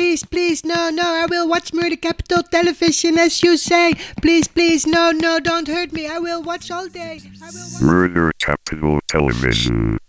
please, please, no, no, I will watch Murder Capital Television as you say. Please, please, no, no, don't hurt me. I will watch all day. Murder Capital Television.